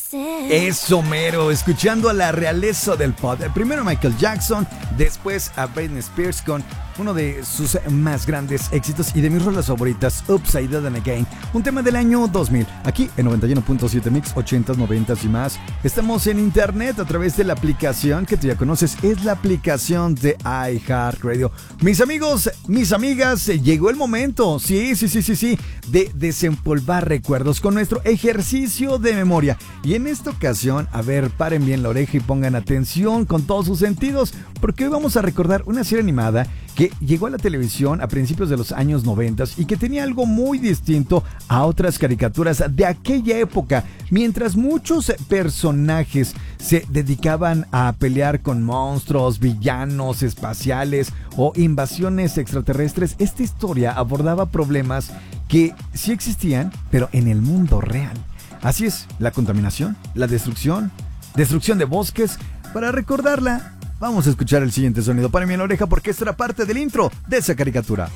Eso mero, escuchando a la realeza del pop. Primero Michael Jackson, después a Britney Spears con uno de sus más grandes éxitos y de mis rolas favoritas, Upside Down Again, un tema del año 2000, aquí en 91.7 Mix, 80s, 90s y más. Estamos en internet a través de la aplicación que tú ya conoces, es la aplicación de iHeartRadio. Mis amigos, mis amigas, llegó el momento, sí, de desempolvar recuerdos con nuestro ejercicio de memoria. Y en esta ocasión, a ver, paren bien la oreja y pongan atención con todos sus sentidos, porque hoy vamos a recordar una serie animada que llegó a la televisión a principios de los años 90 y que tenía algo muy distinto a otras caricaturas de aquella época. Mientras muchos personajes se dedicaban a pelear con monstruos, villanos espaciales o invasiones extraterrestres, esta historia abordaba problemas que sí existían, pero en el mundo real. Así es, la contaminación, la destrucción de bosques. Para recordarla, vamos a escuchar el siguiente sonido. Paren bien la oreja porque esta era parte del intro de esa caricatura.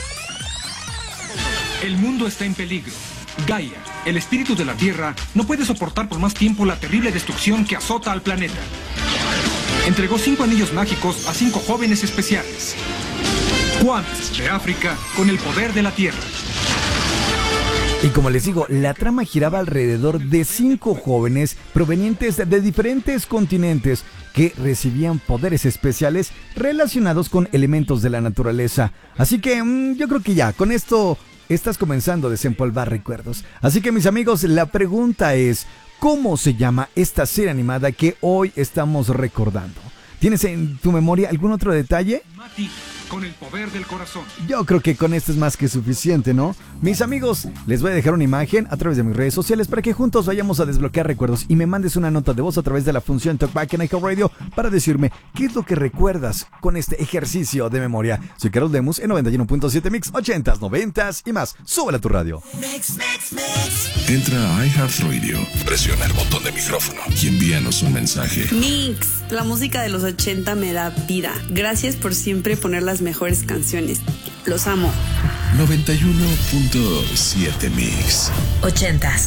El mundo está en peligro. Gaia, el espíritu de la Tierra, no puede soportar por más tiempo la terrible destrucción que azota al planeta. Entregó 5 anillos mágicos a 5 jóvenes especiales. Kwame, de África, con el poder de la Tierra. Y como les digo, la trama giraba alrededor de 5 jóvenes provenientes de diferentes continentes que recibían poderes especiales relacionados con elementos de la naturaleza. Así que yo creo que ya, con esto estás comenzando a desempolvar recuerdos. Así que mis amigos, la pregunta es, ¿cómo se llama esta serie animada que hoy estamos recordando? ¿Tienes en tu memoria algún otro detalle? Mati, con el poder del corazón. Yo creo que con esto es más que suficiente, ¿no? Mis amigos, les voy a dejar una imagen a través de mis redes sociales para que juntos vayamos a desbloquear recuerdos y me mandes una nota de voz a través de la función Talkback en iHeartRadio para decirme qué es lo que recuerdas con este ejercicio de memoria. Soy Carlos Lemus en 91.7 Mix, 80s, 90s y más. Súbela a tu radio. Mix. Entra a iHeartRadio, presiona el botón de micrófono y envíanos un mensaje. Mix, la música de los 80 me da vida. Gracias por siempre poner las mejores canciones. Los amo. 91.7 Mix. 80s.